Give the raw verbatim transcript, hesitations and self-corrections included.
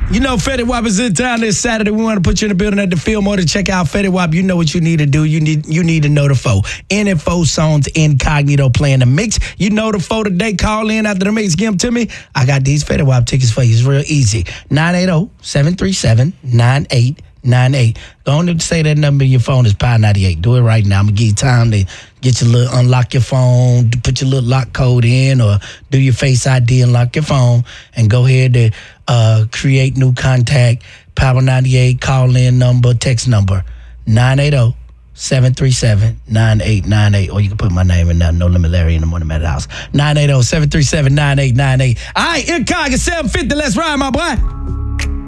You know Fetty Wap is in town this Saturday. We want to put you in the building at the Fillmore to check out Fetty Wap. You know what you need to do. You need you need to know the foe. N F O Songs Incognito playing the mix. You know the foe today. Call in after the mix. Give them to me. I got these Fetty Wap tickets for you. It's real easy. nine eight zero, seven three seven, nine eight nine eight. Go on and say that number in your phone is Pi ninety-eight. Do it right now. I'm going to give you time to get your little, unlock your phone, put your little lock code in, or do your Face I D and lock your phone, and go ahead to uh, create new contact, Power ninety-eight, call in number, text number, nine eight zero, seven three seven, nine eight nine eight, or you can put my name in there, No Limit Larry in the Morning Madhouse House, nine eight zero, seven three seven, nine eight nine eight. All right, Incog at seven fifty, let's ride, my boy.